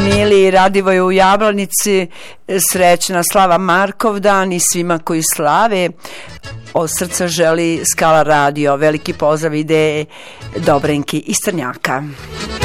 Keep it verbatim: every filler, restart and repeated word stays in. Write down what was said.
Mili Radivoj u Jablanici, srećna slava Markovdan i svima koji slave. Od srca želi Skala radio. Veliki pozdrav ide Dobrenki iz Trnjaka.